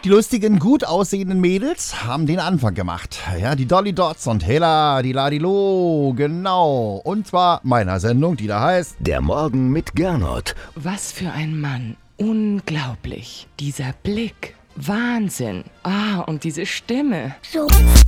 Die lustigen, gut aussehenden Mädels haben den Anfang gemacht. Ja, die Dolly Dots und Hela, die Ladilo, genau. Und zwar meiner Sendung, die da heißt Der Morgen mit Gernot. Was für ein Mann. Unglaublich. Dieser Blick. Wahnsinn. Und diese Stimme. So